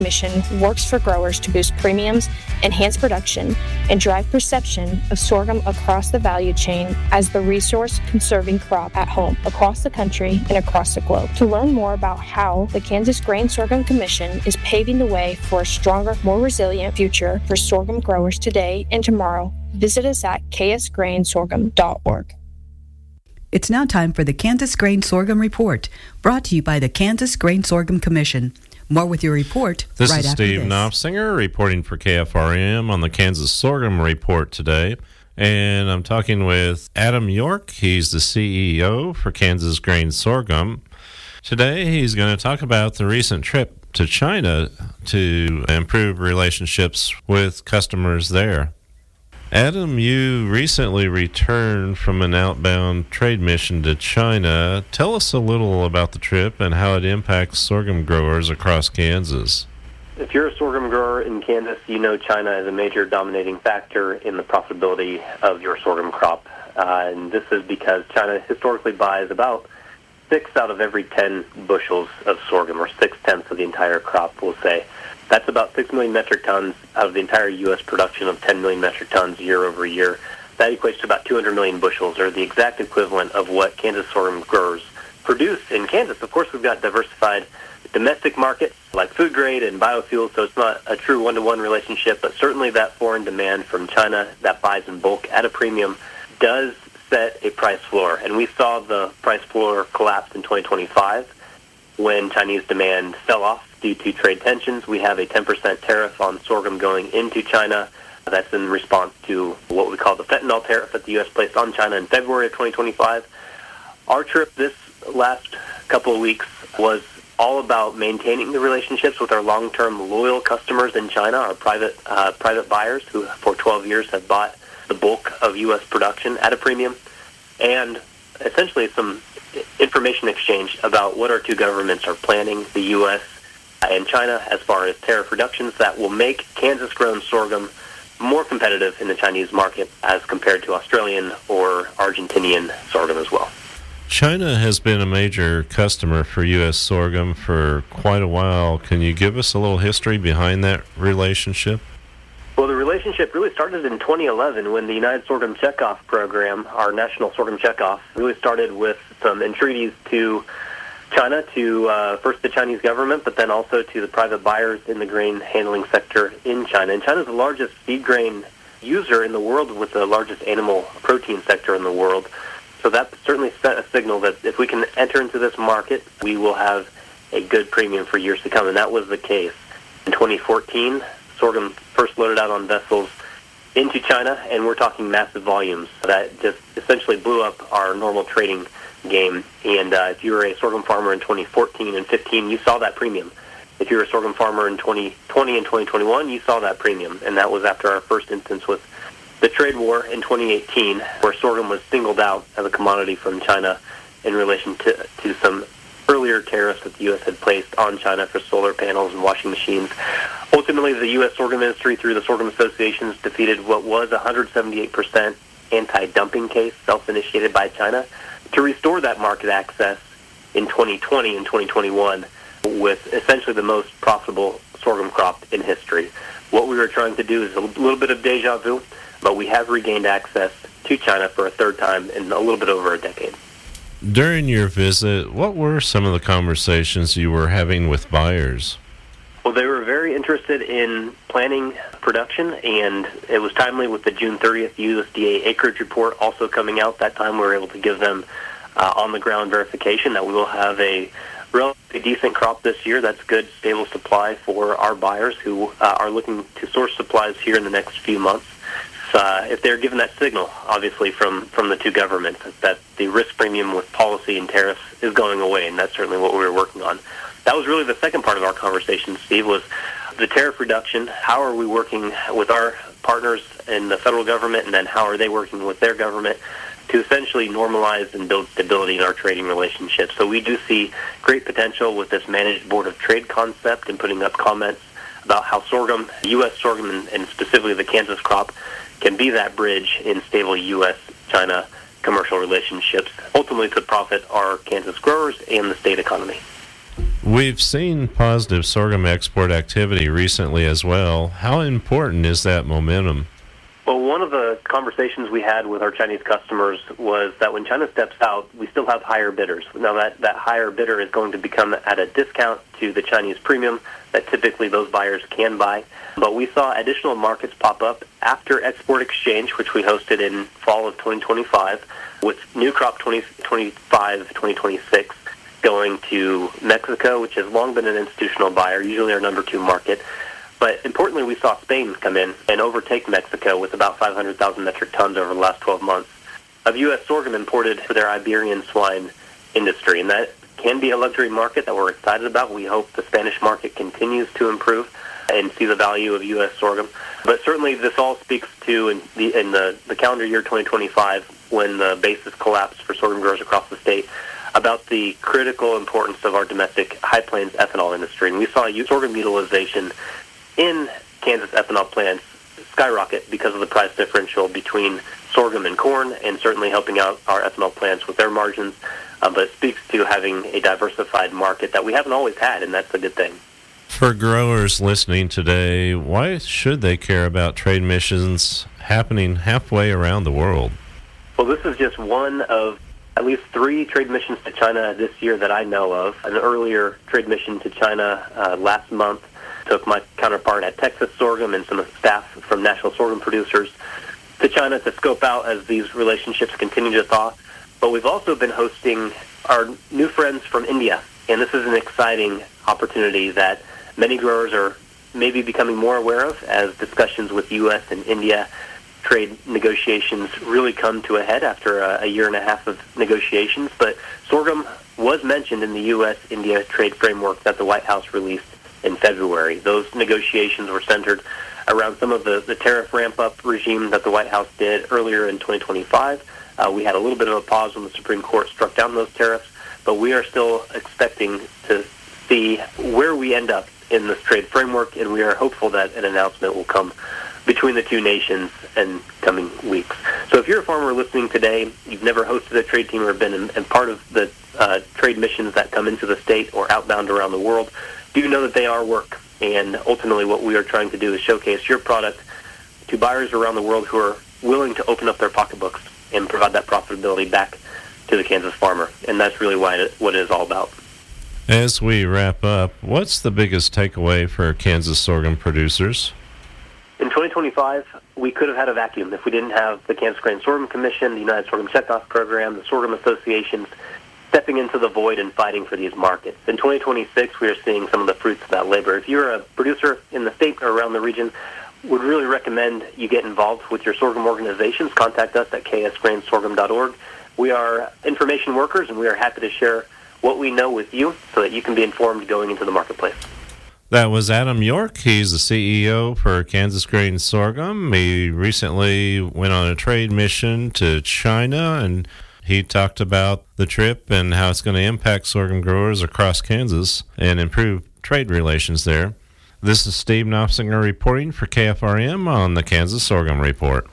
Commission works for growers to boost premiums, enhance production, and drive perception of sorghum across the value chain as the resource-conserving crop at home, across the country, and across the globe. To learn more about how the Kansas Grain Sorghum Commission is paving the way for a stronger, more resilient future for sorghum growers today and tomorrow, visit us at ksgrainsorghum.org. It's now time for the Kansas Grain Sorghum Report, brought to you by the Kansas Grain Sorghum Commission. More with your report right after this. This is Steve Knopfsinger reporting for KFRM on the Kansas Sorghum Report today. And I'm talking with Adam York. He's the CEO for Kansas Grain Sorghum. Today he's going to talk about the recent trip to China to improve relationships with customers there. Adam, you recently returned from an outbound trade mission to China. Tell us a little about the trip and how it impacts sorghum growers across Kansas. If you're a sorghum grower in Kansas, you know China is a major dominating factor in the profitability of your sorghum crop. And this is because China historically buys about 6 out of every 10 bushels of sorghum, or 6/10 of the entire crop, we'll say. That's about 6 million metric tons out of the entire U.S. production of 10 million metric tons year over year. That equates to about 200 million bushels, or the exact equivalent of what Kansas sorghum growers produce in Kansas. Of course, we've got diversified domestic markets like food grade and biofuels, so it's not a true one-to-one relationship, but certainly that foreign demand from China that buys in bulk at a premium does set a price floor. And we saw the price floor collapse in 2025 when Chinese demand fell off due to trade tensions. We have a 10% tariff on sorghum going into China. That's in response to what we call the fentanyl tariff that the U.S. placed on China in February of 2025. Our trip this last couple of weeks was all about maintaining the relationships with our long-term loyal customers in China, our private buyers who for 12 years have bought the bulk of U.S. production at a premium, and essentially some information exchange about what our two governments are planning, the U.S. and China, as far as tariff reductions that will make Kansas-grown sorghum more competitive in the Chinese market as compared to Australian or Argentinian sorghum as well. China has been a major customer for U.S. sorghum for quite a while. Can you give us a little history behind that relationship? Well, the relationship really started in 2011 when the United Sorghum Checkoff program, our national sorghum checkoff, really started with some entreaties to China, to first the Chinese government, but then also to the private buyers in the grain handling sector in China. And China is the largest feed grain user in the world, with the largest animal protein sector in the world. So that certainly sent a signal that if we can enter into this market, we will have a good premium for years to come. And that was the case. In 2014, sorghum first loaded out on vessels into China, and we're talking massive volumes. That just essentially blew up our normal trading game. And if you were a sorghum farmer in 2014 and 15, you saw that premium. If you were a sorghum farmer in 2020 and 2021, you saw that premium. And that was after our first instance with the trade war in 2018, where sorghum was singled out as a commodity from China in relation to some earlier tariffs that the U.S. had placed on China for solar panels and washing machines. Ultimately, the U.S. sorghum industry, through the sorghum associations, defeated what was a 178% anti-dumping case self-initiated by China to restore that market access in 2020 and 2021 with essentially the most profitable sorghum crop in history. What we were trying to do is a little bit of deja vu, but we have regained access to China for a third time in a little bit over a decade. During your visit, what were some of the conversations you were having with buyers? Well, they were very interested in planning production, and it was timely with the June 30th USDA acreage report also coming out. That time we were able to give them on-the-ground verification that we will have a relatively decent crop this year. That's good, stable supply for our buyers who are looking to source supplies here in the next few months. If they're given that signal, obviously, from the two governments, that the risk premium with policy and tariffs is going away, and that's certainly what we were working on. That was really the second part of our conversation, Steve, was the tariff reduction. How are we working with our partners in the federal government, and then how are they working with their government to essentially normalize and build stability in our trading relationships? So we do see great potential with this managed board of trade concept and putting up comments about how sorghum, U.S. sorghum, and specifically the Kansas crop, can be that bridge in stable U.S.-China commercial relationships, ultimately to profit our Kansas growers and the state economy. We've seen positive sorghum export activity recently as well. How important is that momentum? Well, one of the conversations we had with our Chinese customers was that when China steps out, we still have higher bidders. Now, that higher bidder is going to become at a discount to the Chinese premium that typically those buyers can buy. But we saw additional markets pop up after Export Exchange, which we hosted in fall of 2025, with new crop 2025-2026 going to Mexico, which has long been an institutional buyer, usually our number 2 market. But importantly, we saw Spain come in and overtake Mexico with about 500,000 metric tons over the last 12 months of U.S. sorghum imported for their Iberian swine industry. And that can be a luxury market that we're excited about. We hope the Spanish market continues to improve and see the value of U.S. sorghum. But certainly this all speaks to, in the calendar year 2025, when the basis collapsed for sorghum growers across the state, about the critical importance of our domestic High Plains ethanol industry. And we saw sorghum utilization in Kansas ethanol plants skyrocket because of the price differential between sorghum and corn, and certainly helping out our ethanol plants with their margins. But it speaks to having a diversified market that we haven't always had, and that's a good thing. For growers listening today, why should they care about trade missions happening halfway around the world? Well, this is just one of at least 3 trade missions to China this year that I know of. An earlier trade mission to China last month took my counterpart at Texas Sorghum and some staff from National Sorghum Producers to China to scope out as these relationships continue to thaw. But we've also been hosting our new friends from India, and this is an exciting opportunity that many growers are maybe becoming more aware of as discussions with U.S. and India trade negotiations really come to a head after a year and a half of negotiations. But sorghum was mentioned in the U.S.-India trade framework that the White House released in February. Those negotiations were centered around some of the tariff ramp-up regime that the White House did earlier in 2025. We had a little bit of a pause when the Supreme Court struck down those tariffs, but we are still expecting to see where we end up in this trade framework, and we are hopeful that an announcement will come between the 2 nations in coming weeks. So if you're a farmer listening today, you've never hosted a trade team or been in part of the trade missions that come into the state or outbound around the world, do know that they are work. And ultimately what we are trying to do is showcase your product to buyers around the world who are willing to open up their pocketbooks and provide that profitability back to the Kansas farmer. And that's really what it is all about. As we wrap up, what's the biggest takeaway for Kansas sorghum producers? In 2025, we could have had a vacuum if we didn't have the Kansas Grain Sorghum Commission, the United Sorghum Checkoff Program, the sorghum associations stepping into the void and fighting for these markets. In 2026, we are seeing some of the fruits of that labor. If you're a producer in the state or around the region, would really recommend you get involved with your sorghum organizations. Contact us at ksgrainsorghum.org. We are information workers, and we are happy to share what we know with you so that you can be informed going into the marketplace. That was Adam York. He's the CEO for Kansas Grain Sorghum. He recently went on a trade mission to China, and he talked about the trip and how it's going to impact sorghum growers across Kansas and improve trade relations there. This is Steve Knopsinger reporting for KFRM on the Kansas Sorghum Report.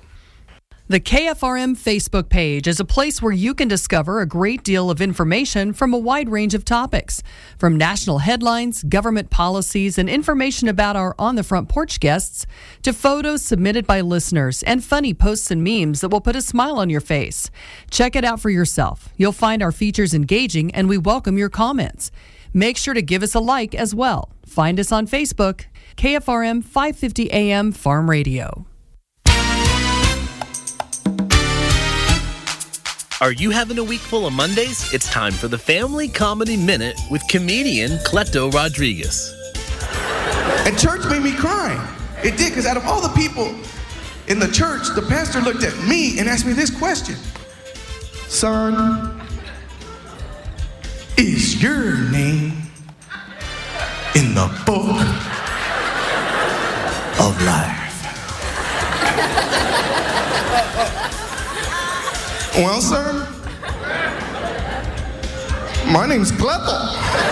The KFRM Facebook page is a place where you can discover a great deal of information from a wide range of topics, from national headlines, government policies, and information about our On the Front Porch guests, to photos submitted by listeners and funny posts and memes that will put a smile on your face. Check it out for yourself. You'll find our features engaging, and we welcome your comments. Make sure to give us a like as well. Find us on Facebook, KFRM 550 AM Farm Radio. Are you having a week full of Mondays? It's time for the Family Comedy Minute with comedian Cleto Rodriguez. And church made me cry. It did, because out of all the people in the church, the pastor looked at me and asked me this question. Son, is your name in the book of life? Well, sir, my name's Cleto.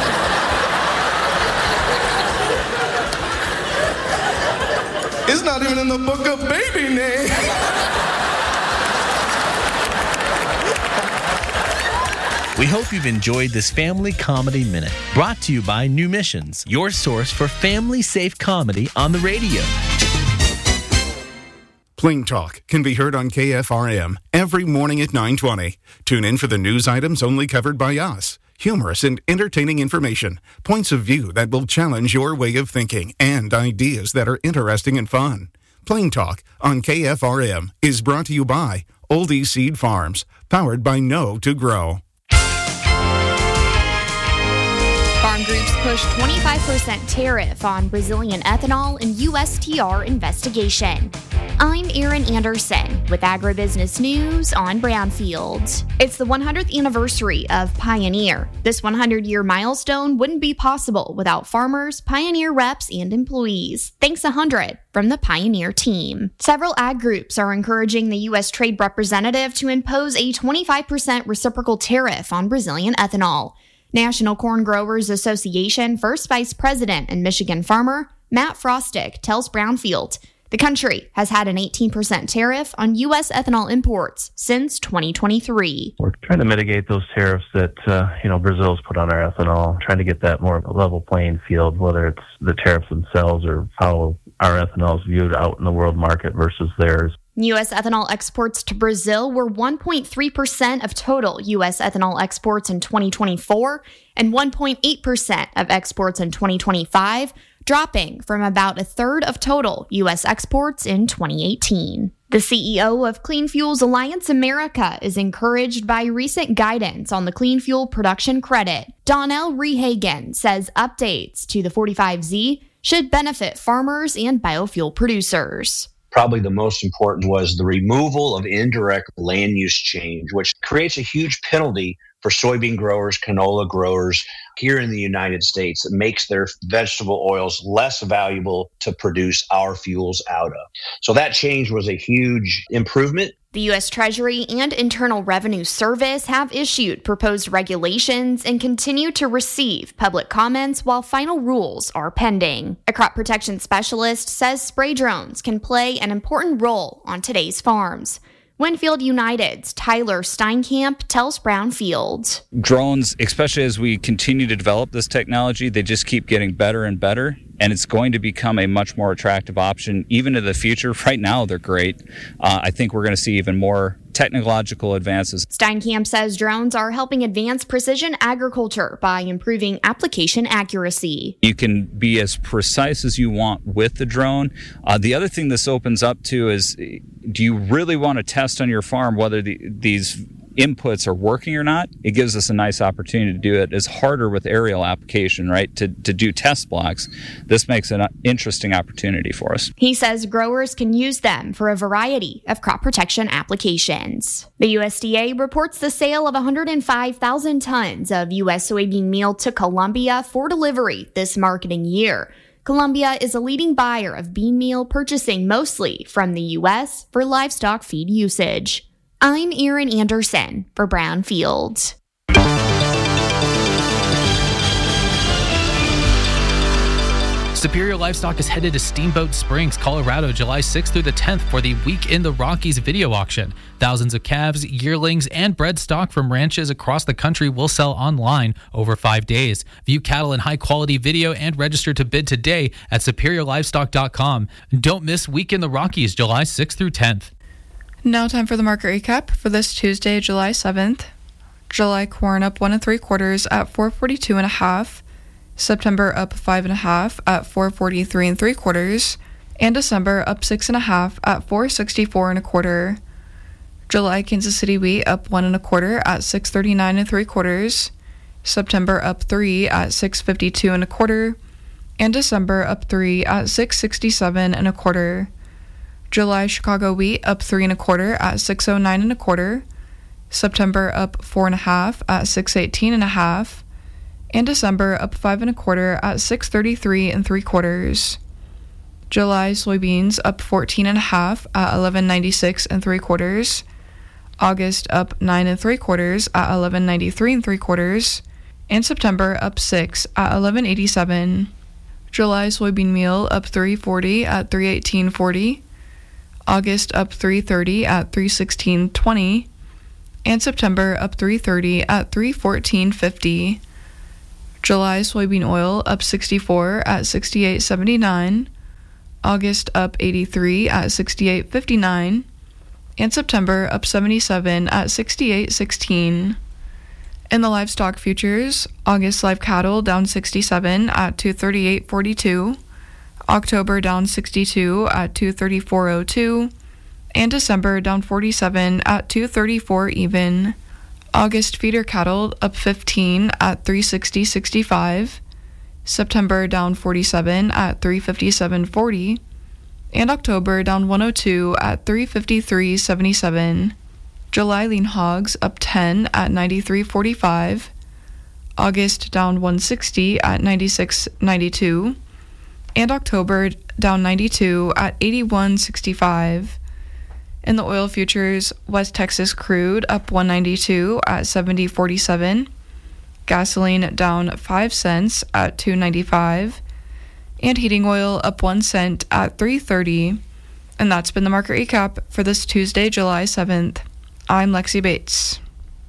It's not even in the book of baby name. We hope you've enjoyed this Family Comedy Minute, brought to you by New Missions, your source for family-safe comedy on the radio. Plain Talk can be heard on KFRM every morning at 9:20. Tune in for the news items only covered by us. Humorous and entertaining information, points of view that will challenge your way of thinking, and ideas that are interesting and fun. Plain Talk on KFRM is brought to you by Oldie Seed Farms, powered by Know to Grow. Farm groups push 25% tariff on Brazilian ethanol in USTR investigation. I'm Erin Anderson with Agribusiness News on Brownfield. It's the 100th anniversary of Pioneer. This 100-year milestone wouldn't be possible without farmers, Pioneer reps, and employees. Thanks 100 from the Pioneer team. Several ag groups are encouraging the U.S. Trade Representative to impose a 25% reciprocal tariff on Brazilian ethanol. National Corn Growers Association First Vice President and Michigan farmer Matt Frostick tells Brownfield the country has had an 18% tariff on U.S. ethanol imports since 2023. We're trying to mitigate those tariffs that Brazil's put on our ethanol, trying to get that more of a level playing field, whether it's the tariffs themselves or how our ethanol is viewed out in the world market versus theirs. U.S. ethanol exports to Brazil were 1.3% of total U.S. ethanol exports in 2024 and 1.8% of exports in 2025, dropping from about a third of total U.S. exports in 2018. The CEO of Clean Fuels Alliance America is encouraged by recent guidance on the clean fuel production credit. Donnell Rehagen says updates to the 45Z should benefit farmers and biofuel producers. Probably the most important was the removal of indirect land use change, which creates a huge penalty for soybean growers, canola growers here in the United States. It makes their vegetable oils less valuable to produce our fuels out of. So that change was a huge improvement. The U.S. Treasury and Internal Revenue Service have issued proposed regulations and continue to receive public comments while final rules are pending. A crop protection specialist says spray drones can play an important role on today's farms. Winfield United's Tyler Steinkamp tells Brownfield. Drones, especially as we continue to develop this technology, they just keep getting better and better, and it's going to become a much more attractive option even in the future. Right now, they're great. I think we're going to see even more technological advances. Steinkamp says drones are helping advance precision agriculture by improving application accuracy. You can be as precise as you want with the drone. The other thing this opens up to is, do you really want to test on your farm whether these inputs are working or not? It gives us a nice opportunity to do it. It's harder with aerial application, right? To do test blocks. This makes an interesting opportunity for us. He says growers can use them for a variety of crop protection applications. The USDA reports the sale of 105,000 tons of U.S. soybean meal to Colombia for delivery this marketing year. Colombia is a leading buyer of bean meal, purchasing mostly from the U.S. for livestock feed usage. I'm Erin Anderson for Brownfield. Superior Livestock is headed to Steamboat Springs, Colorado, July 6th through the 10th for the Week in the Rockies video auction. Thousands of calves, yearlings, and bred stock from ranches across the country will sell online over 5 days. View cattle in high-quality video and register to bid today at superiorlivestock.com. Don't miss Week in the Rockies, July 6th through 10th. Now time for the market recap for this Tuesday, July 7th. July corn up 1 3/4 at $442.5. September up 5 1/2 at $443 3/4, and December up 6 1/2 at $464 1/4. July Kansas City wheat up 1 1/4 at $639 3/4. September up 3 at $652 1/4, and December up 3 at $667 1/4. July Chicago wheat up 3 1/4 at $609 1/4. September up 4 1/2 at $618 1/2. And December up 5 1/4 at $633 3/4. July soybeans up 14 1/2 at $1196 3/4. August up 9 3/4 at $1193 3/4. And September up 6 at $1187. July soybean meal up 340 at $318.40. August up 330 at $316.20. And September up $3.30 at $314.50. July soybean oil up 64 at $68.79. August up 83 at $68.59. And September up 77 at $68.16. In the livestock futures, August live cattle down 67 at $238.42. October down 62 at $234.02. And December down 47 at $234 even. August feeder cattle up 15 at $360.65. September down 47 at $357.40. And October down 102 at $353.77. July lean hogs up 10 at $93.45. August down 160 at $96.92. And October down 92 at $81.65. In the oil futures, West Texas crude up $1.92 at $70.47. Gasoline down 5 cents at $2.95. And heating oil up 1 cent at $3.30. And that's been the market recap for this Tuesday, July 7th. I'm Lexi Bates.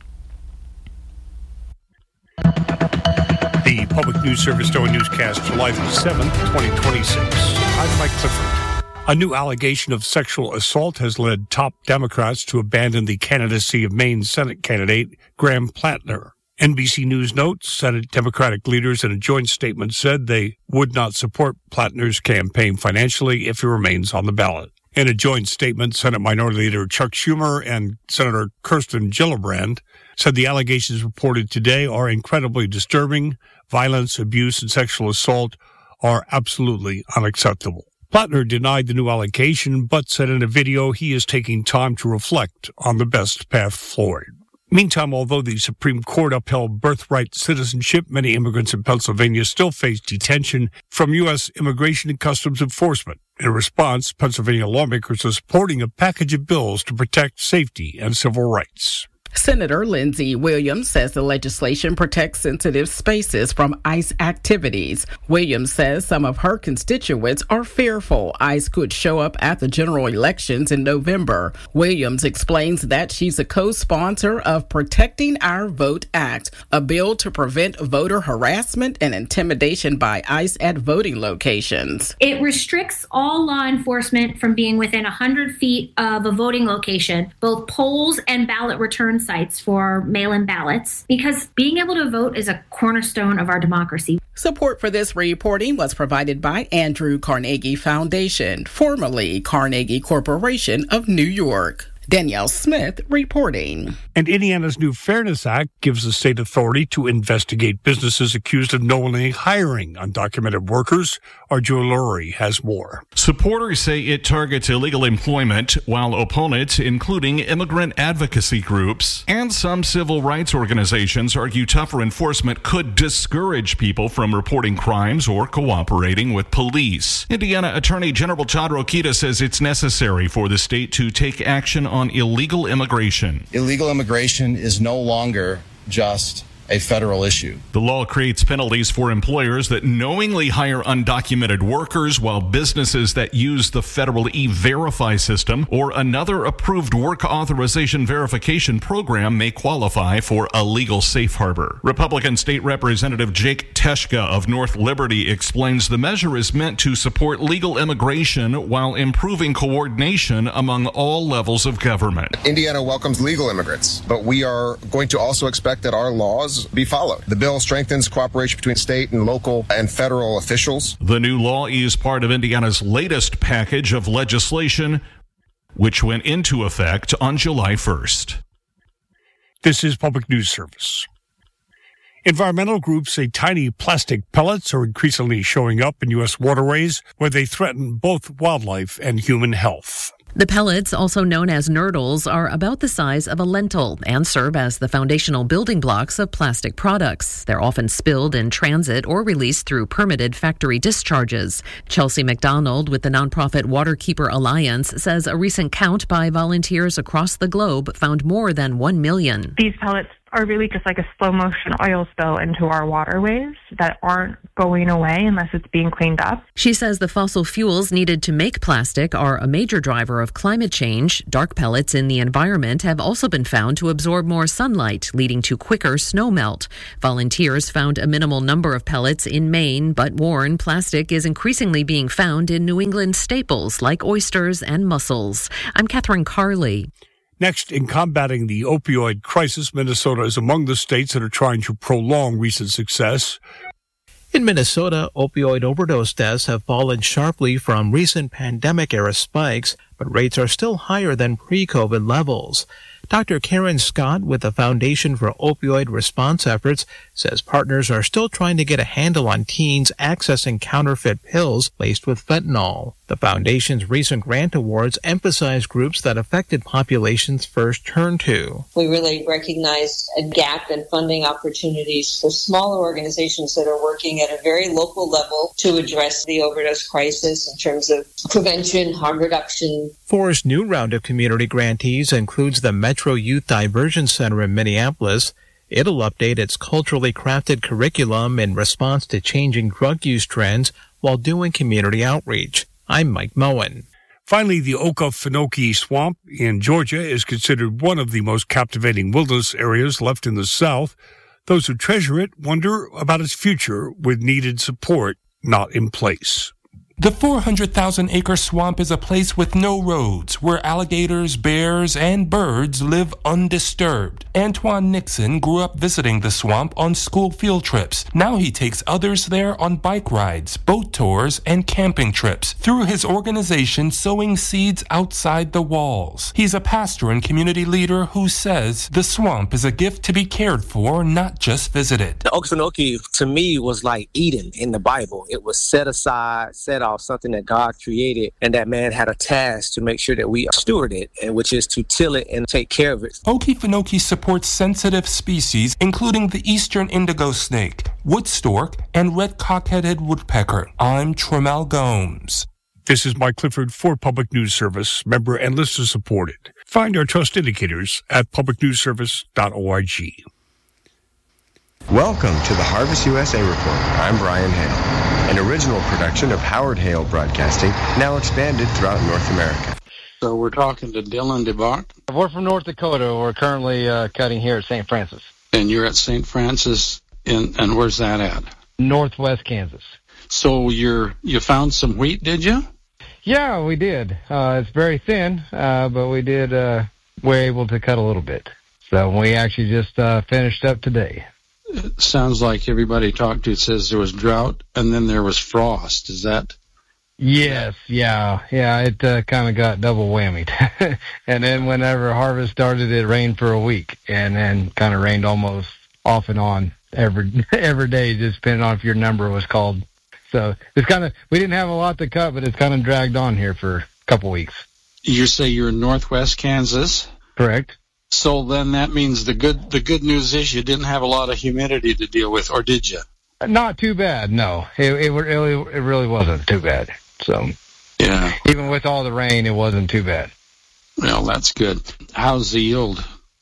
The Public News Service NOAA Newscast, July 7th, 2026. I'm Mike Clifford. A new allegation of sexual assault has led top Democrats to abandon the candidacy of Maine Senate candidate Graham Plattner. NBC News notes Senate Democratic leaders in a joint statement said they would not support Plattner's campaign financially if he remains on the ballot. In a joint statement, Senate Minority Leader Chuck Schumer and Senator Kirsten Gillibrand said the allegations reported today are incredibly disturbing. Violence, abuse, and sexual assault are absolutely unacceptable. Plattner denied the new allegation, but said in a video he is taking time to reflect on the best path forward. Meantime, although the Supreme Court upheld birthright citizenship, many immigrants in Pennsylvania still face detention from U.S. Immigration and Customs Enforcement. In response, Pennsylvania lawmakers are supporting a package of bills to protect safety and civil rights. Senator Lindsey Williams says the legislation protects sensitive spaces from ICE activities. Williams says some of her constituents are fearful ICE could show up at the general elections in November. Williams explains that she's a co-sponsor of Protecting Our Vote Act, a bill to prevent voter harassment and intimidation by ICE at voting locations. It restricts all law enforcement from being within 100 feet of a voting location, both polls and ballot return sites for mail-in ballots, because being able to vote is a cornerstone of our democracy. Support for this reporting was provided by Andrew Carnegie Foundation, formerly Carnegie Corporation of New York. Danielle Smith reporting. And Indiana's new Fairness Act gives the state authority to investigate businesses accused of knowingly hiring undocumented workers. Our Joe Lurie has more. Supporters say it targets illegal employment, while opponents, including immigrant advocacy groups and some civil rights organizations, argue tougher enforcement could discourage people from reporting crimes or cooperating with police. Indiana Attorney General Todd Rokita says it's necessary for the state to take action on illegal immigration. Illegal immigration is no longer just a federal issue. The law creates penalties for employers that knowingly hire undocumented workers, while businesses that use the federal E-Verify system or another approved work authorization verification program may qualify for a legal safe harbor. Republican State Representative Jake Teshka of North Liberty explains the measure is meant to support legal immigration while improving coordination among all levels of government. Indiana welcomes legal immigrants, but we are going to also expect that our laws be followed. The bill strengthens cooperation between state and local and federal officials. The new law is part of Indiana's latest package of legislation, which went into effect on July 1st. This is Public News Service. Environmental groups say tiny plastic pellets are increasingly showing up in U.S. waterways where they threaten both wildlife and human health. The pellets, also known as nurdles, are about the size of a lentil and serve as the foundational building blocks of plastic products. They're often spilled in transit or released through permitted factory discharges. Chelsea McDonald with the nonprofit Waterkeeper Alliance says a recent count by volunteers across the globe found more than 1 million. These pellets are really just like a slow motion oil spill into our waterways that aren't going away unless it's being cleaned up. She says the fossil fuels needed to make plastic are a major driver of climate change. Dark pellets in the environment have also been found to absorb more sunlight, leading to quicker snowmelt. Volunteers found a minimal number of pellets in Maine, but warn plastic is increasingly being found in New England staples like oysters and mussels. I'm Catherine Carley. Next, in combating the opioid crisis, Minnesota is among the states that are trying to prolong recent success. In Minnesota, opioid overdose deaths have fallen sharply from recent pandemic-era spikes, but rates are still higher than pre-COVID levels. Dr. Karen Scott with the Foundation for Opioid Response Efforts says partners are still trying to get a handle on teens accessing counterfeit pills laced with fentanyl. The Foundation's recent grant awards emphasize groups that affected populations first turn to. We really recognize a gap in funding opportunities for smaller organizations that are working at a very local level to address the overdose crisis in terms of prevention, harm reduction. Forrest's new round of community grantees includes the Metro Youth Diversion Center in Minneapolis. It'll update its culturally crafted curriculum in response to changing drug use trends while doing community outreach. I'm Mike Moen. Finally, the Okefenokee Swamp in Georgia is considered one of the most captivating wilderness areas left in the South. Those who treasure it wonder about its future with needed support not in place. The 400,000-acre swamp is a place with no roads, where alligators, bears, and birds live undisturbed. Antoine Nixon grew up visiting the swamp on school field trips. Now he takes others there on bike rides, boat tours, and camping trips through his organization Sowing Seeds Outside the Walls. He's a pastor and community leader who says the swamp is a gift to be cared for, not just visited. The Okefenokee, to me, was like Eden in the Bible. It was set aside, set off, something that God created, and that man had a task to make sure that we steward it, and which is to till it and take care of it. Okefenokee supports sensitive species, including the eastern indigo snake, wood stork, and red cock-headed woodpecker. I'm Tremel Gomes. This is Mike Clifford for Public News Service, member and listener supported. Find our trust indicators at publicnewsservice.org. Welcome to the Harvest USA Report. I'm Brian Hale, an original production of Howard Hale Broadcasting, now expanded throughout North America. So we're talking to Dylan DeBach. We're from North Dakota. We're currently cutting here at St. Francis. And you're at St. Francis, and where's that at? Northwest Kansas. So you found some wheat, did you? Yeah, we did. It's very thin, but we're able to cut a little bit. So we actually just finished up today. It sounds like everybody talked to says there was drought and then there was frost. Is that? Yes, yeah. It kind of got double whammied. And then whenever harvest started, it rained for a week, and then kind of rained almost off and on every day, just depending on if your number was called. So it's we didn't have a lot to cut, but it's kind of dragged on here for a couple weeks. You say you're in Northwest Kansas? Correct. So then that means the good news is you didn't have a lot of humidity to deal with, or did you? Not too bad, no. It really wasn't too bad. So yeah, even with all the rain, it wasn't too bad. Well, that's good. How's the yield?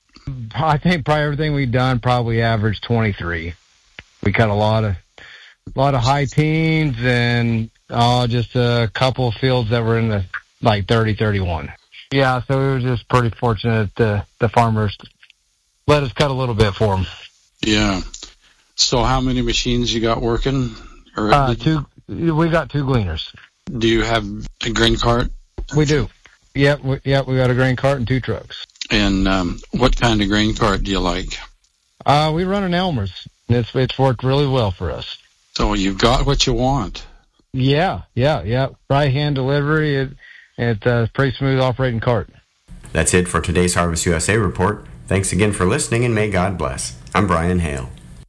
I think probably everything we've done probably averaged 23. We cut a lot of high teens and just a couple of fields that were in the like 30, 31. Yeah, so we were just pretty fortunate that the farmers let us cut a little bit for them. Yeah. So how many machines you got working? Two. We got two gleaners. Do you have a grain cart? We do. Yep, we got a grain cart and two trucks. And what kind of grain cart do you like? We run an Elmer's. It's worked really well for us. So you've got what you want. Yeah. Right hand delivery. It's a pretty smooth operating cart. That's it for today's Harvest USA Report. Thanks again for listening, and may God bless. I'm Brian Hale.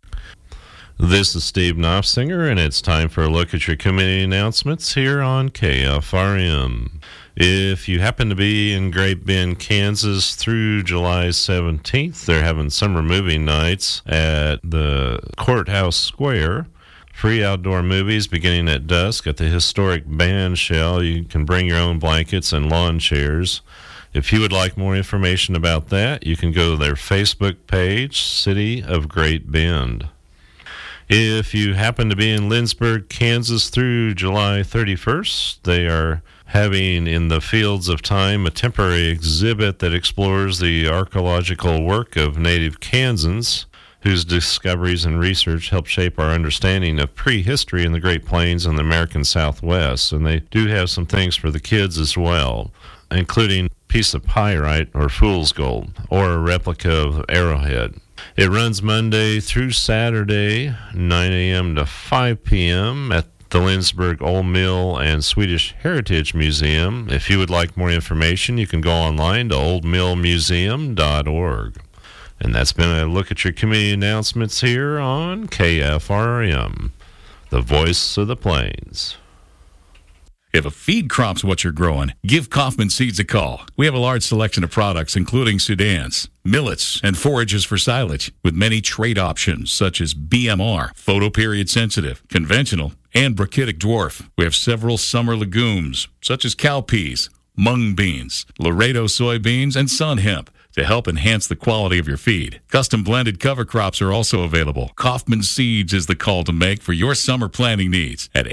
This is Steve Knopfsinger, and it's time for a look at your community announcements here on KFRM. If you happen to be in Great Bend, Kansas through July 17th, they're having summer movie nights at the Courthouse Square. Free outdoor movies beginning at dusk at the historic band shell. You can bring your own blankets and lawn chairs. If you would like more information about that, you can go to their Facebook page, City of Great Bend. If you happen to be in Lindsborg, Kansas through July 31st, they are having in the Fields of Time a temporary exhibit that explores the archaeological work of native Kansans, whose discoveries and research help shape our understanding of prehistory in the Great Plains and the American Southwest. And they do have some things for the kids as well, including a piece of pyrite or fool's gold or a replica of Arrowhead. It runs Monday through Saturday, 9 a.m. to 5 p.m. at the Lindsborg Old Mill and Swedish Heritage Museum. If you would like more information, you can go online to oldmillmuseum.org. And that's been a look at your community announcements here on KFRM, the voice of the plains. If a feed crop's what you're growing, give Kaufman Seeds a call. We have a large selection of products, including Sudans, millets, and forages for silage, with many trait options such as BMR, photoperiod sensitive, conventional, and brachytic dwarf. We have several summer legumes, such as cowpeas, mung beans, Laredo soybeans, and sun hemp, to help enhance the quality of your feed. Custom blended cover crops are also available. Kaufman Seeds is the call to make for your summer planting needs at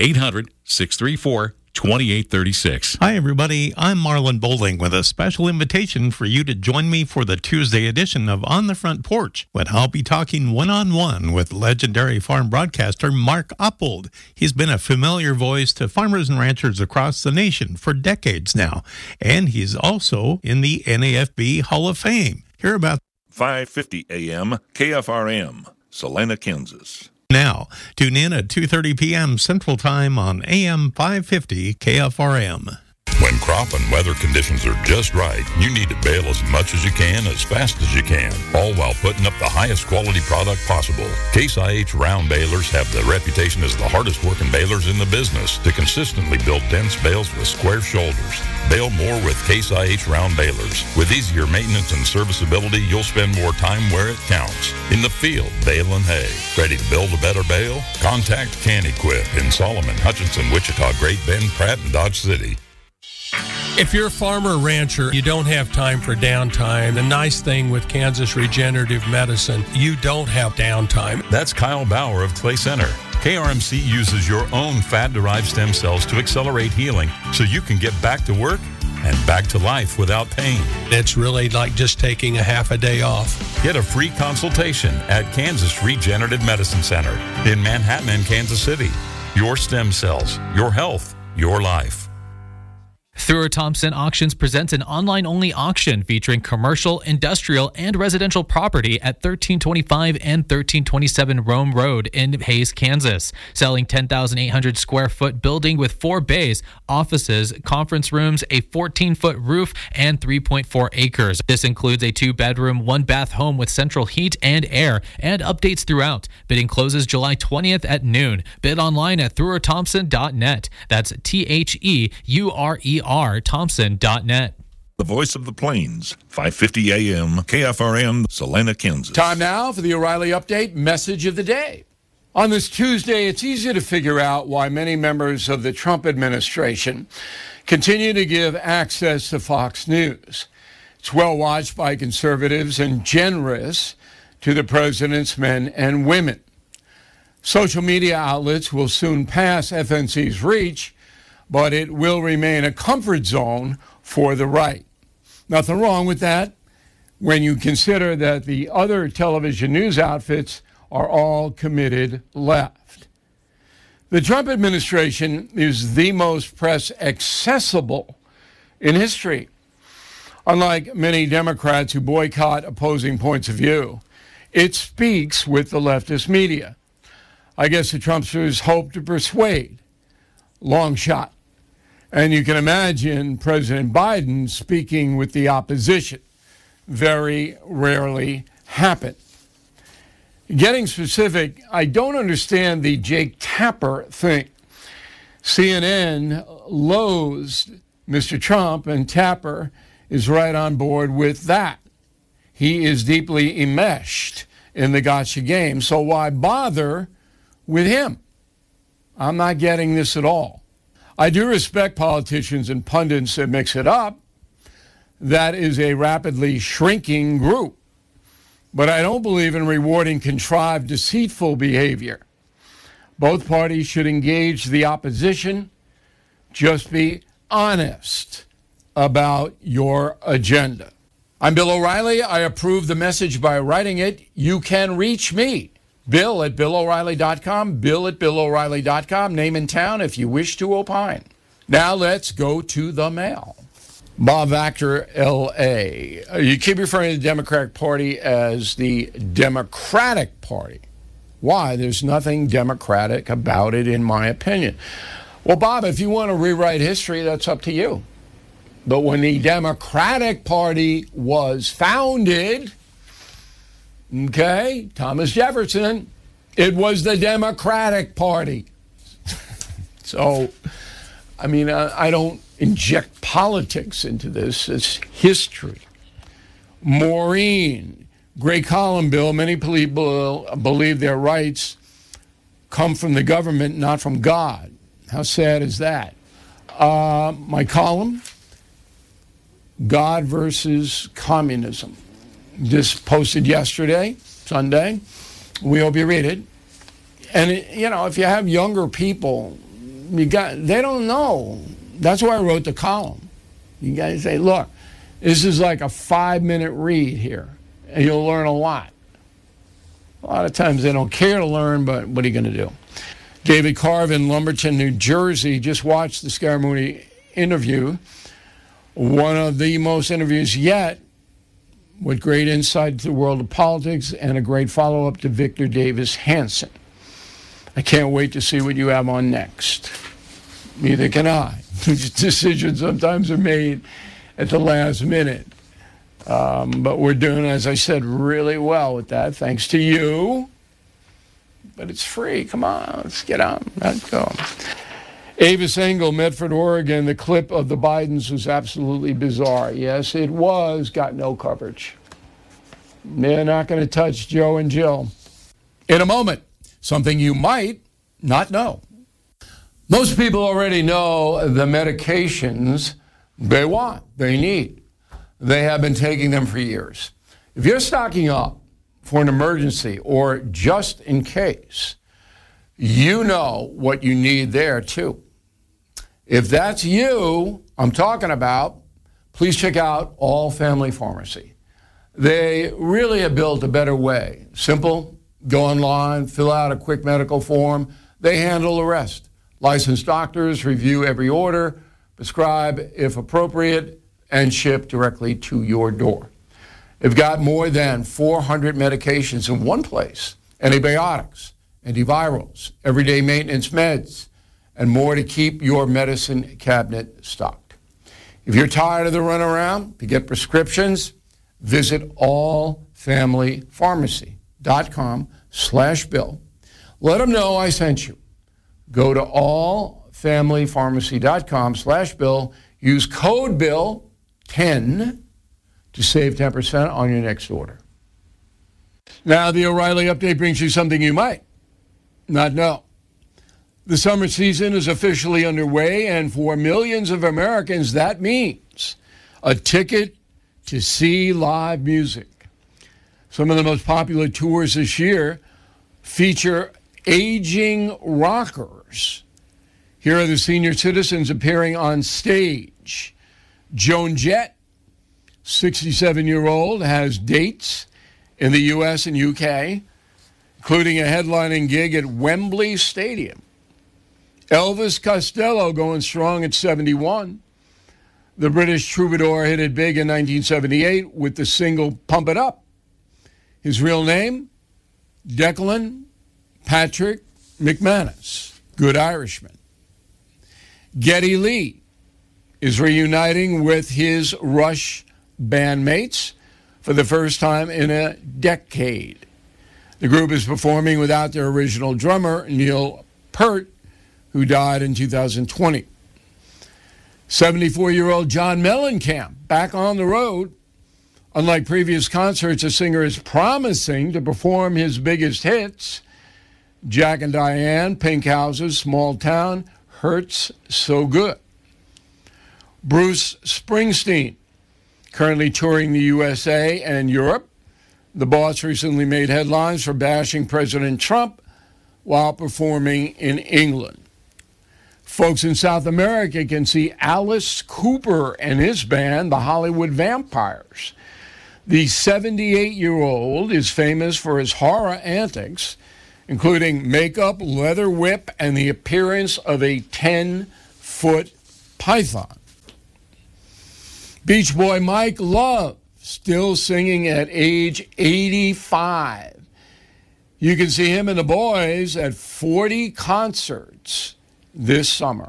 800-634-2836. Hi, everybody. I'm Marlon Bowling with a special invitation for you to join me for the Tuesday edition of On the Front Porch, when I'll be talking one-on-one with legendary farm broadcaster Mark Oppold. He's been a familiar voice to farmers and ranchers across the nation for decades now, and he's also in the NAFB Hall of Fame. Hear about 5:50 a.m. KFRM, Salina, Kansas. Now, tune in at 2:30 p.m. Central Time on AM 550 KFRM. When crop and weather conditions are just right, you need to bale as much as you can, as fast as you can, all while putting up the highest quality product possible. Case IH round balers have the reputation as the hardest working balers in the business to consistently build dense bales with square shoulders. Bale more with Case IH round balers. With easier maintenance and serviceability, you'll spend more time where it counts. In the field, baling hay. Ready to build a better bale? Contact Can-Equip in Solomon, Hutchinson, Wichita, Great Bend, Pratt, and Dodge City. If you're a farmer or rancher, you don't have time for downtime. The nice thing with Kansas Regenerative Medicine, you don't have downtime. That's Kyle Bauer of Clay Center. KRMC uses your own fat-derived stem cells to accelerate healing so you can get back to work and back to life without pain. It's really like just taking a half a day off. Get a free consultation at Kansas Regenerative Medicine Center in Manhattan and Kansas City. Your stem cells, your health, your life. Thrower Thompson Auctions presents an online-only auction featuring commercial, industrial, and residential property at 1325 and 1327 Rome Road in Hays, Kansas. Selling 10,800 square foot building with 4 bays, offices, conference rooms, a 14-foot roof, and 3.4 acres. This includes a 2-bedroom, 1-bath home with central heat and air, and updates throughout. Bidding closes July 20th at noon. Bid online at throwerthompson.net. That's THEURER. Thompson.net. The voice of the plains, 5:50 a.m. KFRM, Salina, Kansas. Time now for the O'Reilly Update message of the day. On this Tuesday, it's easy to figure out why many members of the Trump administration continue to give access to Fox News. It's well watched by conservatives and generous to the president's men and women. Social media outlets will soon pass FNC's reach, but it will remain a comfort zone for the right. Nothing wrong with that when you consider that the other television news outfits are all committed left. The Trump administration is the most press accessible in history. Unlike many Democrats who boycott opposing points of view, it speaks with the leftist media. I guess the Trumpsters hope to persuade. Long shot. And you can imagine President Biden speaking with the opposition. Very rarely happen. Getting specific, I don't understand the Jake Tapper thing. CNN loathes Mr. Trump, and Tapper is right on board with that. He is deeply enmeshed in the gotcha game, so why bother with him? I'm not getting this at all. I do respect politicians and pundits that mix it up. that is a rapidly shrinking group. But I don't believe in rewarding contrived, deceitful behavior. Both parties should engage the opposition. Just be honest about your agenda. I'm Bill O'Reilly. I approve the message by writing it. You can reach me, Bill at BillO'Reilly.com, Bill at BillO'Reilly.com, name and town if you wish to opine. Now let's go to the mail. Bob Vactor, L.A. You keep referring to the Democratic Party as the Democratic Party. Why? There's nothing democratic about it, in my opinion. Well, Bob, if you want to rewrite history, that's up to you. But when the Democratic Party was founded, okay, Thomas Jefferson, it was the Democratic Party. So, I mean, I don't inject politics into this. It's history. Maureen, great column, Bill. Many people believe their rights come from the government, not from God. How sad is that? My column, God versus Communism. Just posted yesterday, Sunday. We hope you read it. And, if you have younger people, they don't know. That's why I wrote the column. You guys say, look, this is like a 5-minute read here, and you'll learn a lot. A lot of times they don't care to learn, but what are you going to do? David Carvin, Lumberton, New Jersey, just watched the Scaramucci interview. One of the most interviews yet, with great insight to the world of politics and a great follow-up to Victor Davis Hanson. I can't wait to see what you have on next. Neither can I. Decisions sometimes are made at the last minute. But we're doing, as I said, really well with that, thanks to you. But it's free. Come on, let's get on. Let's go. Avis Engel, Medford, Oregon, the clip of the Bidens was absolutely bizarre. Yes, it was. Got no coverage. They're not going to touch Joe and Jill. In a moment, something you might not know. Most people already know the medications they want, they need. They have been taking them for years. If you're stocking up for an emergency or just in case, you know what you need there too. If that's you I'm talking about, please check out All Family Pharmacy. They really have built a better way. Simple, go online, fill out a quick medical form. They handle the rest. Licensed doctors review every order, prescribe if appropriate, and ship directly to your door. They've got more than 400 medications in one place. Antibiotics, antivirals, everyday maintenance meds, and more to keep your medicine cabinet stocked. If you're tired of the runaround to get prescriptions, visit allfamilypharmacy.com/Bill. Let them know I sent you. Go to allfamilypharmacy.com/Bill. Use code BILL10 to save 10% on your next order. Now, the O'Reilly Update brings you something you might not know. The summer season is officially underway, and for millions of Americans, that means a ticket to see live music. Some of the most popular tours this year feature aging rockers. Here are the senior citizens appearing on stage. Joan Jett, 67-year-old, has dates in the U.S. and U.K., including a headlining gig at Wembley Stadium. Elvis Costello going strong at 71. The British troubadour hit it big in 1978 with the single Pump It Up. His real name, Declan Patrick McManus, good Irishman. Geddy Lee is reuniting with his Rush bandmates for the first time in a decade. The group is performing without their original drummer, Neil Peart, who died in 2020. 74-year-old John Mellencamp, back on the road. Unlike previous concerts, the singer is promising to perform his biggest hits, Jack and Diane, Pink Houses, Small Town, Hurts So Good. Bruce Springsteen currently touring the USA and Europe. The boss recently made headlines for bashing President Trump while performing in England. Folks in South America can see Alice Cooper and his band, the Hollywood Vampires. The 78-year-old is famous for his horror antics, including makeup, leather whip, and the appearance of a 10-foot python. Beach Boy Mike Love, still singing at age 85. You can see him and the boys at 40 concerts this summer.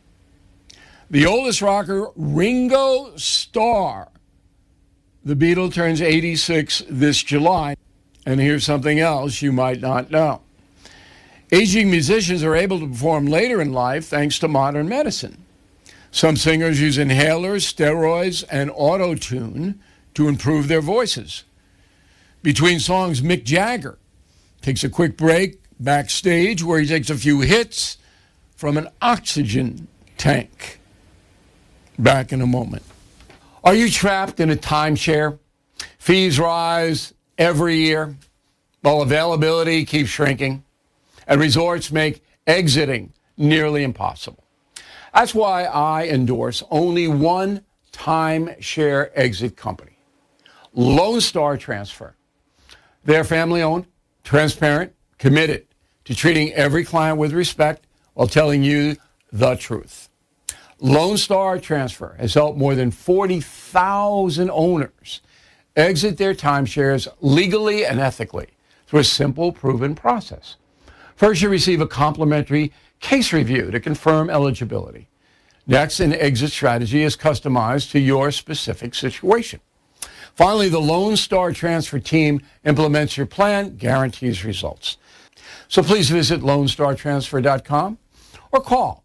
The oldest rocker, Ringo Starr. The Beatle turns 86 this July. And here's something else you might not know. Aging musicians are able to perform later in life thanks to modern medicine. Some singers use inhalers, steroids, and auto-tune to improve their voices. Between songs, Mick Jagger takes a quick break backstage where he takes a few hits from an oxygen tank. Back in a moment. Are you trapped in a timeshare? Fees rise every year while availability keeps shrinking, and resorts make exiting nearly impossible. That's why I endorse only one timeshare exit company, Lone Star Transfer. They're family-owned, transparent, committed to treating every client with respect while telling you the truth. Lone Star Transfer has helped more than 40,000 owners exit their timeshares legally and ethically through a simple, proven process. First, you receive a complimentary case review to confirm eligibility. Next, an exit strategy is customized to your specific situation. Finally, the Lone Star Transfer team implements your plan, guarantees results. So please visit LoneStarTransfer.com or call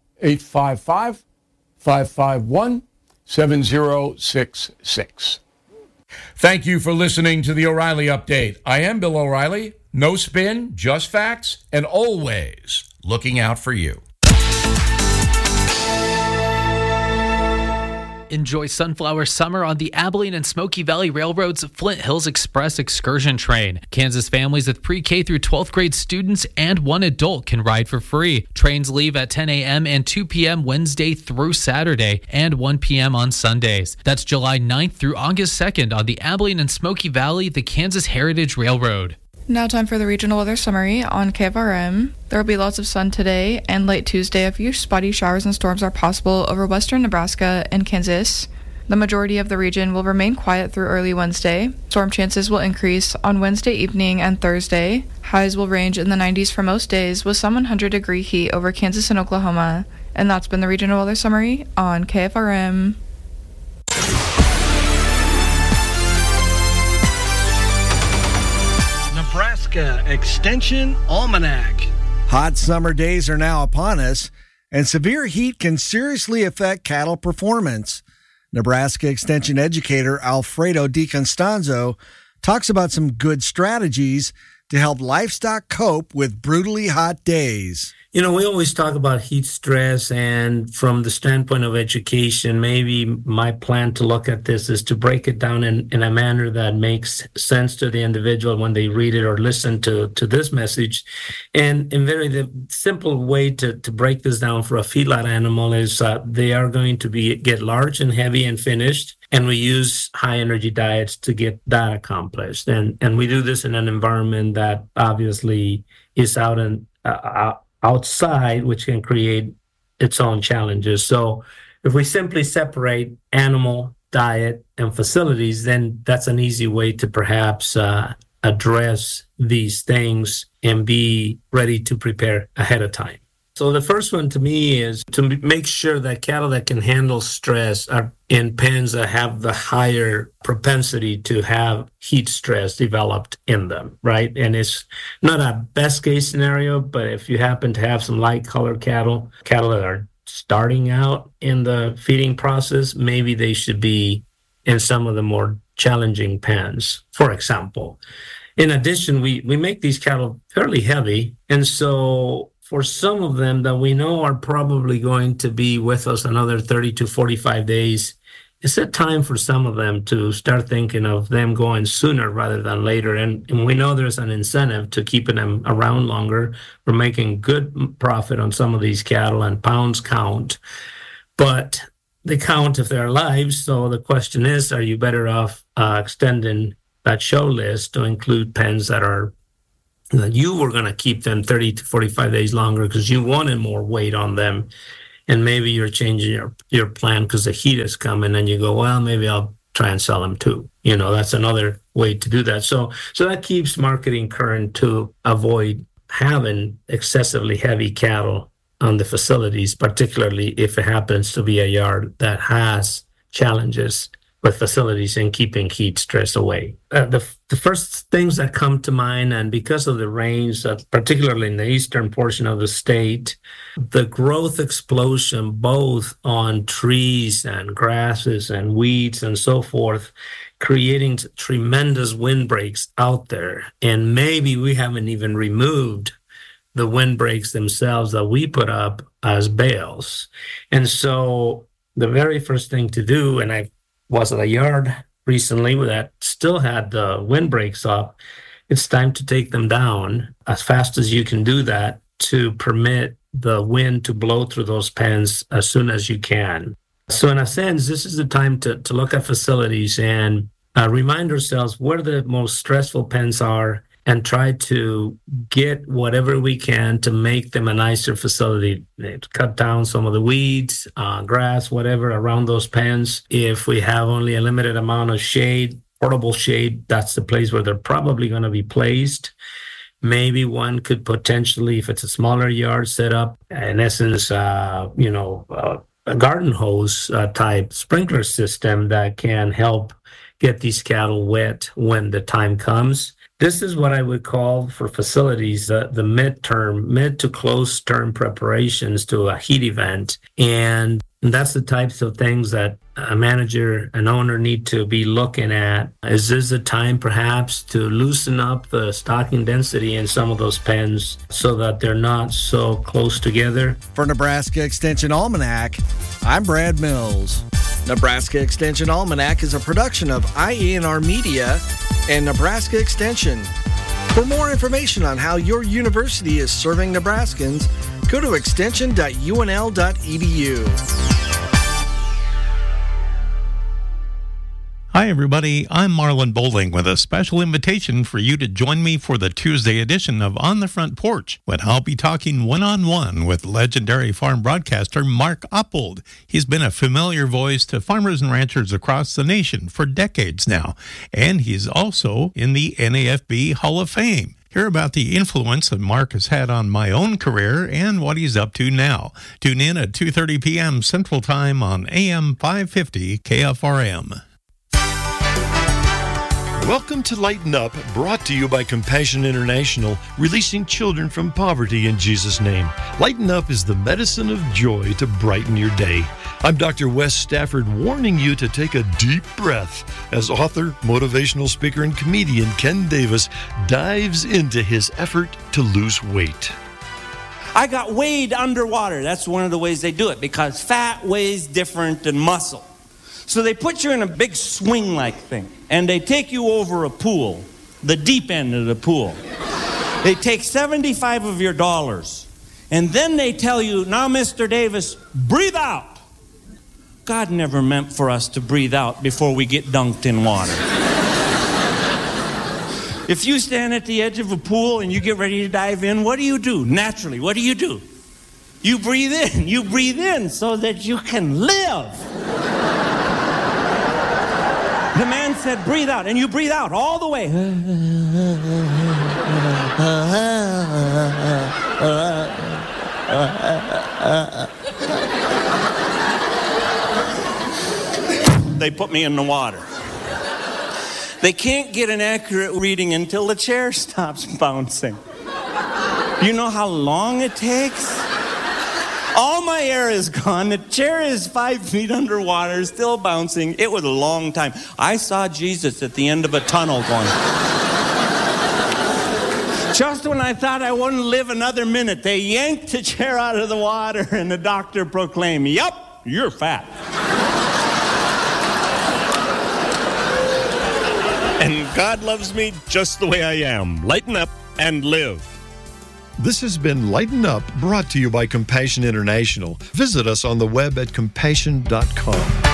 855-551-7066. Thank you for listening to the O'Reilly Update. I am Bill O'Reilly. No spin, just facts, and always looking out for you. Enjoy Sunflower Summer on the Abilene and Smoky Valley Railroad's Flint Hills Express excursion train. Kansas families with pre-K through 12th grade students and one adult can ride for free. Trains leave at 10 a.m. and 2 p.m. Wednesday through Saturday and 1 p.m. on Sundays. That's July 9th through August 2nd on the Abilene and Smoky Valley, the Kansas Heritage Railroad. Now time for the regional weather summary on KFRM. There will be lots of sun today, and late Tuesday a few spotty showers and storms are possible over western Nebraska and Kansas. The majority of the region will remain quiet through early Wednesday. Storm chances will increase on Wednesday evening and Thursday. Highs will range in the 90s for most days, with some 100-degree heat over Kansas and Oklahoma. And that's been the regional weather summary on KFRM. Nebraska Extension Almanac. Hot summer days are now upon us, and severe heat can seriously affect cattle performance. Nebraska Extension educator Alfredo DiConstanzo talks about some good strategies to help livestock cope with brutally hot days. You know, we always talk about heat stress, and from the standpoint of education, maybe my plan to look at this is to break it down in a manner that makes sense to the individual when they read it or listen to this message. And the simple way to break this down for a feedlot animal is they are going to get large and heavy and finished, and we use high energy diets to get that accomplished. And we do this in an environment that obviously is outside, which can create its own challenges. So if we simply separate animal, diet, and facilities, then that's an easy way to perhaps address these things and be ready to prepare ahead of time. So the first one to me is to make sure that cattle that can handle stress are in pens that have the higher propensity to have heat stress developed in them, right? And it's not a best case scenario, but if you happen to have some light colored cattle that are starting out in the feeding process, maybe they should be in some of the more challenging pens, for example. In addition, we make these cattle fairly heavy, and so for some of them that we know are probably going to be with us another 30 to 45 days, it's a time for some of them to start thinking of them going sooner rather than later. And we know there's an incentive to keeping them around longer. We're making good profit on some of these cattle, and pounds count, but they count if they're alive. So the question is, are you better off extending that show list to include pens that you were going to keep them 30 to 45 days longer because you wanted more weight on them? And maybe you're changing your plan because the heat is coming, and you go, well, maybe I'll try and sell them too. That's another way to do that. So that keeps marketing current to avoid having excessively heavy cattle on the facilities, particularly if it happens to be a yard that has challenges with facilities and keeping heat stress away. The first things that come to mind, and because of the rains, particularly in the eastern portion of the state, the growth explosion, both on trees and grasses and weeds and so forth, creating tremendous windbreaks out there. And maybe we haven't even removed the windbreaks themselves that we put up as bales. And so the very first thing to do, and I was at a yard recently that still had the windbreaks up, it's time to take them down as fast as you can do that to permit the wind to blow through those pens as soon as you can. So in a sense, this is the time to look at facilities and remind ourselves where the most stressful pens are, and try to get whatever we can to make them a nicer facility. Cut down some of the weeds, grass, whatever around those pens. If we have only a limited amount of shade, portable shade, that's the place where they're probably going to be placed. Maybe one could potentially, if it's a smaller yard, set up, in essence, a garden hose type sprinkler system that can help get these cattle wet when the time comes. This is what I would call for facilities the mid to close term preparations to a heat event. And that's the types of things that a manager, an owner need to be looking at. Is this a time perhaps to loosen up the stocking density in some of those pens so that they're not so close together? For Nebraska Extension Almanac, I'm Brad Mills. Nebraska Extension Almanac is a production of IENR Media and Nebraska Extension. For more information on how your university is serving Nebraskans, go to extension.unl.edu. Hi, everybody. I'm Marlon Boulding with a special invitation for you to join me for the Tuesday edition of On the Front Porch, when I'll be talking one-on-one with legendary farm broadcaster Mark Oppold. He's been a familiar voice to farmers and ranchers across the nation for decades now, and he's also in the NAFB Hall of Fame. Hear about the influence that Mark has had on my own career and what he's up to now. Tune in at 2:30 p.m. Central Time on AM 550 KFRM. Welcome to Lighten Up, brought to you by Compassion International, releasing children from poverty in Jesus' name. Lighten Up is the medicine of joy to brighten your day. I'm Dr. Wes Stafford, warning you to take a deep breath as author, motivational speaker, and comedian Ken Davis dives into his effort to lose weight. I got weighed underwater. That's one of the ways they do it, because fat weighs different than muscle. So they put you in a big swing-like thing, and they take you over a pool, the deep end of the pool. They take 75 of your dollars, and then they tell you, now, Mr. Davis, breathe out. God never meant for us to breathe out before we get dunked in water. If you stand at the edge of a pool and you get ready to dive in, what do? Naturally, what do? You breathe in. You breathe in so that you can live. The man said, breathe out, and you breathe out all the way. They put me in the water. They can't get an accurate reading until the chair stops bouncing. You know how long it takes? All my air is gone. The chair is 5 feet underwater, still bouncing. It was a long time. I saw Jesus at the end of a tunnel going. Just when I thought I wouldn't live another minute, they yanked the chair out of the water, and the doctor proclaimed, "Yup, you're fat." And God loves me just the way I am. Lighten up and live. This has been Lighten Up, brought to you by Compassion International. Visit us on the web at compassion.com.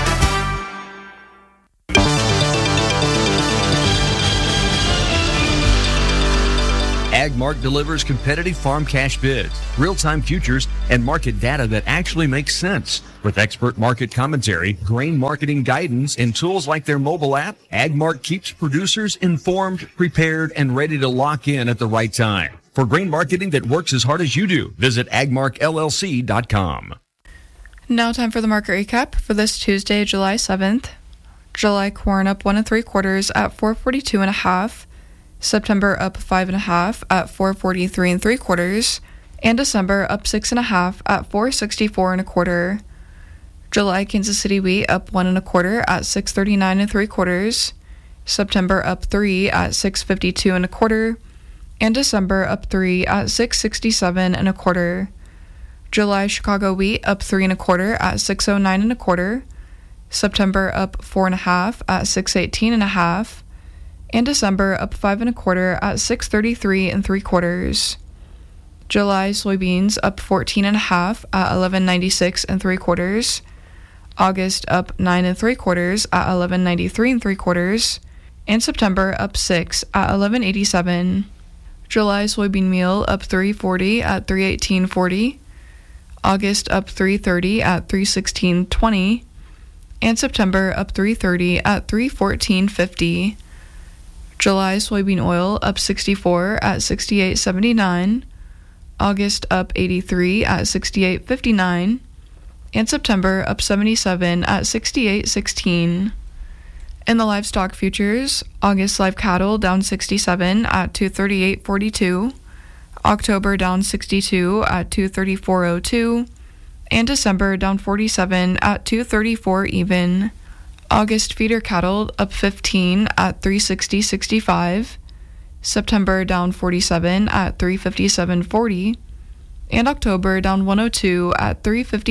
AgMark delivers competitive farm cash bids, real-time futures, and market data that actually makes sense. With expert market commentary, grain marketing guidance, and tools like their mobile app, AgMark keeps producers informed, prepared, and ready to lock in at the right time. For grain marketing that works as hard as you do, visit agmarkllc.com. Now time for the market recap for this Tuesday, July 7th. July corn up 1 3/4 at 442.5. September up 5 1/2 at 443 3/4, and December up 6 1/2 at 464 1/4. July Kansas City wheat up 1 1/4 at 639 3/4. September up 3 at 652 1/4, and December up 3 at 667 1/4. July Chicago wheat up 3 1/4 at 609 1/4. September up 4 1/2 at 618 1/2. And December up 5 1/4 at 633 3/4. July soybeans up 14 1/2 at 1196 3/4. August up 9 3/4 at 1193 3/4, and September up 6 at 1187. July soybean meal up 340 at 318.40. August up 330 at 316.20, and September up 330 at 314.50. July soybean oil up 64 at 68.79, August up 83 at 68.59, and September up 77 at 68.16. In the livestock futures, August live cattle down 67 at 238.42, October down 62 at 234.02, and December down 47 at 234 even. August feeder cattle up 15 at 360.65, September down 47 at 357.40, and October down 102 at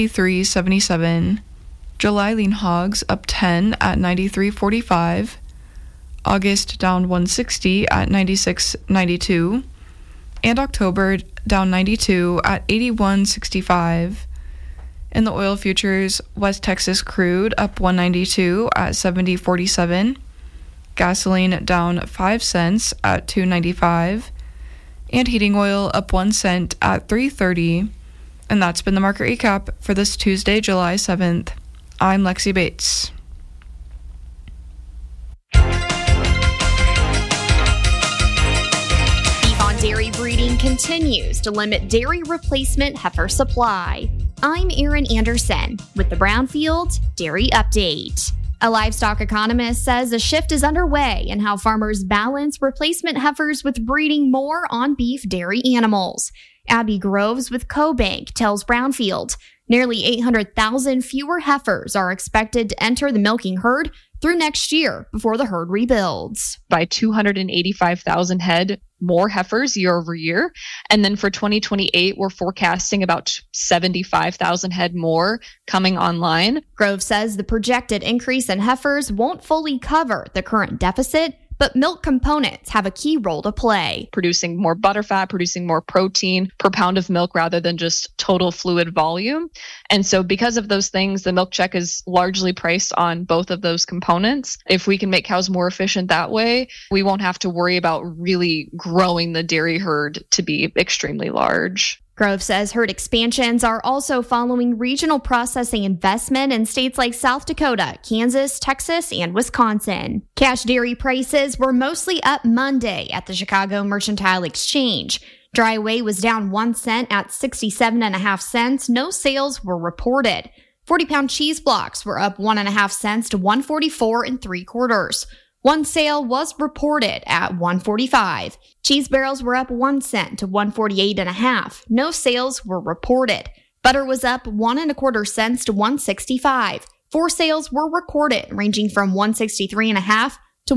353.77. July lean hogs up 10 at 93.45, August down 160 at 96.92, and October down 92 at 81.65. In the oil futures, West Texas crude up 192 at 70.47, gasoline down 5 cents at 2.95, and heating oil up 1 cent at 3.30. And that's been the market recap for this Tuesday, July 7th. I'm Lexi Bates. Beef on dairy breeding continues to limit dairy replacement heifer supply. I'm Erin Anderson with the Brownfield Dairy Update. A livestock economist says a shift is underway in how farmers balance replacement heifers with breeding more on beef dairy animals. Abby Groves with CoBank tells Brownfield nearly 800,000 fewer heifers are expected to enter the milking herd through next year before the herd rebuilds. By 285,000 head more heifers year over year. And then for 2028, we're forecasting about 75,000 head more coming online. Grove says the projected increase in heifers won't fully cover the current deficit, but milk components have a key role to play. Producing more butterfat, producing more protein per pound of milk rather than just total fluid volume. And so because of those things, the milk check is largely priced on both of those components. If we can make cows more efficient that way, we won't have to worry about really growing the dairy herd to be extremely large. Grove says herd expansions are also following regional processing investment in states like South Dakota, Kansas, Texas, and Wisconsin. Cash dairy prices were mostly up Monday at the Chicago Mercantile Exchange. Dry whey was down 1 cent at 67.5 cents. No sales were reported. 40-pound cheese blocks were up 1.5 cents to 144 3/4. One sale was reported at 145. Cheese barrels were up 1 cent to 148.5. No sales were reported. Butter was up 1 1/4 cents to 165. 4 sales were recorded, ranging from 163.5 to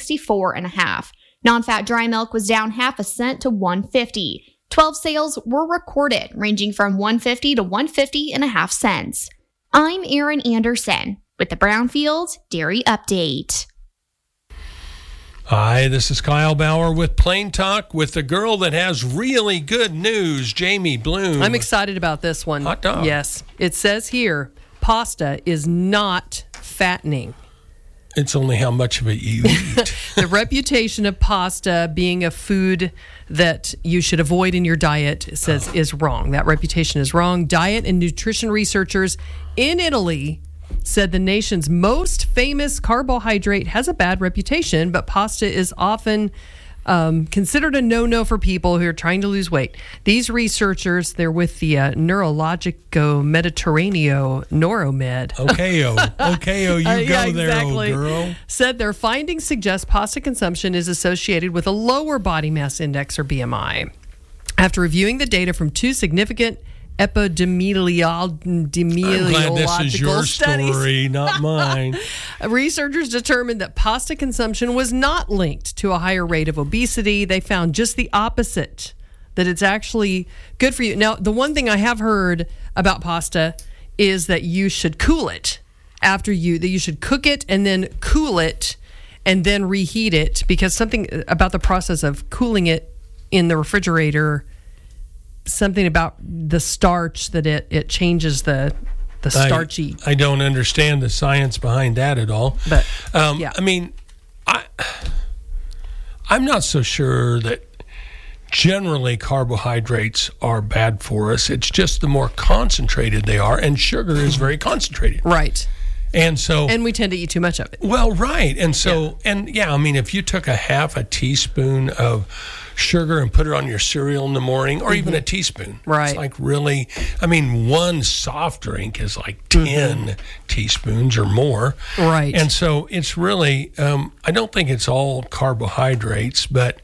164.5. Non-fat dry milk was down 0.5 cent to 150. 12 sales were recorded, ranging from 150 to 150.5 cents. I'm Erin Anderson with the Brownfield Dairy Update. Hi, this is Kyle Bauer with Plain Talk with the girl that has really good news, Jamie Bloom. I'm excited about this one. Hot dog. Yes. It says here, pasta is not fattening. It's only how much of it you eat. The reputation of pasta being a food that you should avoid in your diet says is wrong. That reputation is wrong. Diet and nutrition researchers in Italy said the nation's most famous carbohydrate has a bad reputation, but pasta is often considered a no-no for people who are trying to lose weight. These researchers, they're with the Neurologico Mediterraneo Neuromed. Okeo, you go there, exactly. Old girl. Said their findings suggest pasta consumption is associated with a lower body mass index, or BMI. After reviewing the data from two significant epidemiological I'm glad this is your studies. story, not mine. Researchers determined that pasta consumption was not linked to a higher rate of obesity. They found just the opposite, that it's actually good for you. Now, the one thing I have heard about pasta is that you should cool it that you should cook it and then cool it and then reheat it, because something about the process of cooling it in the refrigerator, something about the starch, that it changes the starchy. I don't understand the science behind that at all. But yeah. I mean, I'm not so sure that generally carbohydrates are bad for us. It's just the more concentrated they are, and sugar is very concentrated. Right. And so, and we tend to eat too much of it. Well, right. And so, I mean, if you took a half a teaspoon of sugar and put it on your cereal in the morning, or even a teaspoon, right? It's like really, I mean, one soft drink is like 10 teaspoons or more. Right. And so it's really, I don't think it's all carbohydrates, but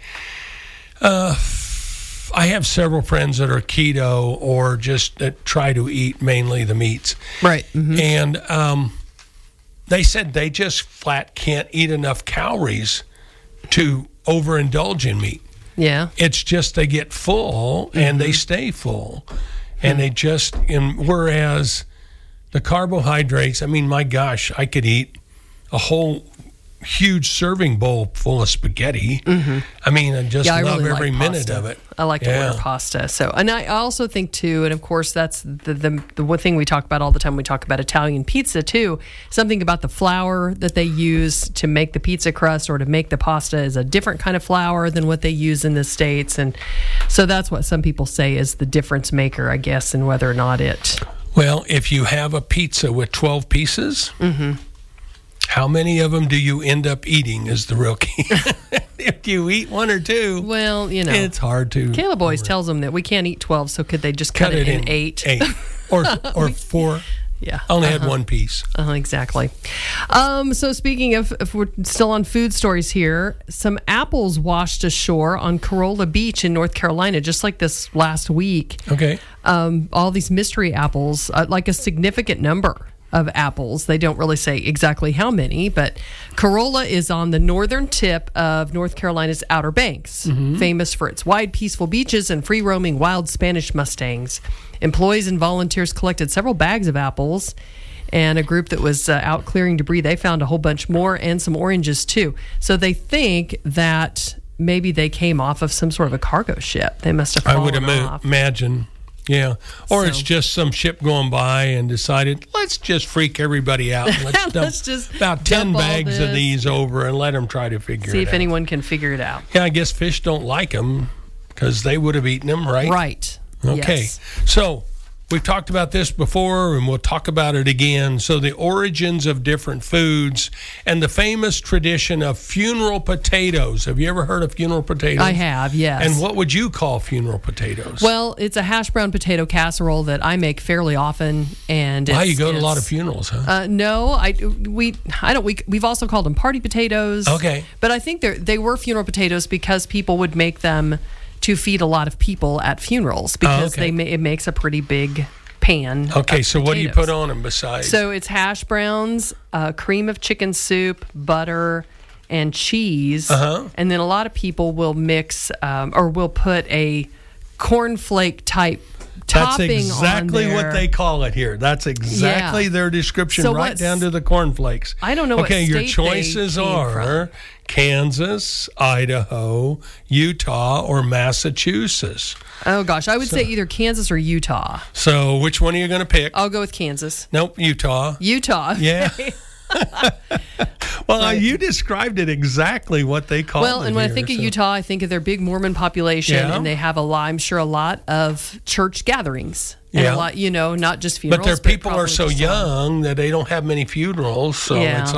I have several friends that are keto or just that try to eat mainly the meats. Right. Mm-hmm. And they said they just flat can't eat enough calories to overindulge in meat. Yeah. It's just they get full and they stay full. And they just, whereas the carbohydrates, I mean, my gosh, I could eat a whole huge serving bowl full of spaghetti. I mean, I just love really every like minute pasta. of it. I like to order pasta. So, and I also think too, and of course that's the one thing we talk about all the time. We talk about Italian pizza too. Something about the flour that they use to make the pizza crust or to make the pasta is a different kind of flour than what they use in the States. And so that's what some people say is the difference maker, I guess, in whether or not it. Well, if you have a pizza with 12 pieces, how many of them do you end up eating is the real key. If you eat one or two, well, you know, it's hard to. Caleb always tells them that we can't eat 12, so could they just cut it in 8? 8 or 4. Yeah. I only had one piece. Exactly. So speaking of, if we're still on food stories here, some apples washed ashore on Corolla Beach in North Carolina, just like this last week. Okay. All these mystery apples, like a significant number of apples. They don't really say exactly how many, but Corolla is on the northern tip of North Carolina's Outer Banks, famous for its wide, peaceful beaches and free-roaming wild Spanish Mustangs. Employees and volunteers collected several bags of apples, and a group that was out clearing debris, they found a whole bunch more and some oranges too. So they think that maybe they came off of some sort of a cargo ship. They must have fallen off. Imagine. Yeah. Or it's just some ship going by and decided, let's just freak everybody out. And let's just about 10 bags of this. these over and let them try to figure it out. See if anyone can figure it out. Yeah, I guess fish don't like them because they would have eaten them, right? Right. Okay. Yes. So we've talked about this before and we'll talk about it again. So the origins of different foods and the famous tradition of funeral potatoes. Have you ever heard of funeral potatoes? I have, yes. And what would you call funeral potatoes? Well, it's a hash brown potato casserole that I make fairly often, and wow, you go to a lot of funerals, huh? No, we've also called them party potatoes. Okay, but I think they were funeral potatoes because people would make them to feed a lot of people at funerals because it makes a pretty big pan. Okay, so potatoes. What do you put on them besides? So it's hash browns, cream of chicken soup, butter, and cheese. And then a lot of people will mix or will put a cornflake type topping That's exactly on there. what they call it here. That's exactly their description, So right what's- down to the cornflakes. I don't know what Okay, your state choices they came are Kansas, Idaho, Utah, or Massachusetts. Oh gosh, I would say either Kansas or Utah. So which one are you going to pick? I'll go with Kansas. Nope, Utah. Utah. Yeah. Well, you described it exactly what they call it. Well, and when I here, think of so- Utah, I think of their big Mormon population, Yeah. and they have I'm sure a lot of church gatherings. And Yeah. a lot, not just But funerals. their people are probably so just a lot. young that they don't have many funerals. So Yeah. it's